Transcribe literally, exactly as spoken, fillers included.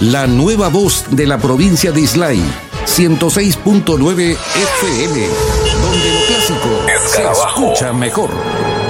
La nueva voz de la provincia de Islay, ciento seis punto nueve F M, donde lo clásico se escucha mejor.